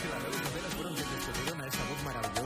que las redes sociales fueron quienes escogieron a esa voz maravillosa